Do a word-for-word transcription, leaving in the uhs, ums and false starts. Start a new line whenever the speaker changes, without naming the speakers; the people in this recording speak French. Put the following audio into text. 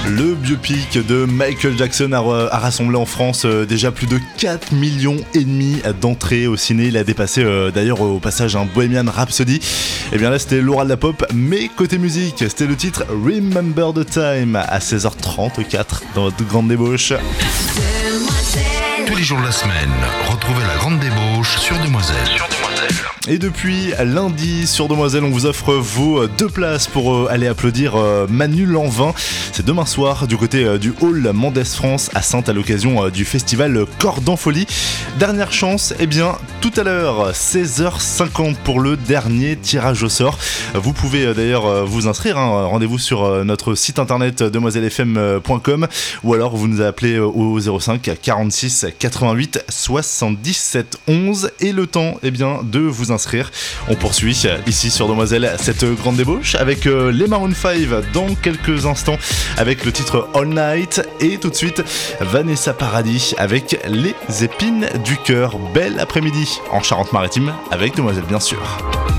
Le biopic de Michael Jackson a, a rassemblé en France euh, déjà plus de quatre millions et demi d'entrées au ciné. Il a dépassé euh, d'ailleurs au passage un Bohemian Rhapsody. Et bien là c'était Laura de la pop, mais côté musique c'était le titre Remember the Time à seize heures trente-quatre dans votre grande débauche.
Tous les jours de la semaine, retrouvez la grande débauche sur Demoiselle. Sur Demoiselle.
Et depuis lundi sur Demoiselle, on vous offre vos deux places pour aller applaudir Manu Lanvin. C'est demain soir du côté du hall Mendès France à Saintes à l'occasion du festival Cordon Folie. Dernière chance, eh bien tout à l'heure, seize heures cinquante pour le dernier tirage au sort. Vous pouvez d'ailleurs vous inscrire, hein. Rendez-vous sur notre site internet demoiselle f m point com ou alors vous nous appelez au zéro cinq quarante-six quatre-vingt-huit soixante-dix-sept onze et le temps eh bien, de vous inscrire. On poursuit ici sur Demoiselle cette grande débauche avec euh, les Maroon cinq dans quelques instants avec le titre All Night et tout de suite Vanessa Paradis avec Les Épines du Cœur. Bel après-midi en Charente-Maritime avec Demoiselle bien sûr.